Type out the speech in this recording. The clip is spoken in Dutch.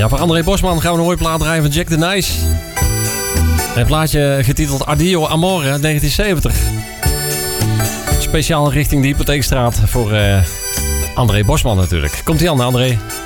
Ja, voor André Bosman gaan we een mooie plaat draaien van Jack the Nice. Een plaatje getiteld Addio Amore 1970. Speciaal richting de Hypotheekstraat voor André Bosman natuurlijk. Komt-ie aan, André?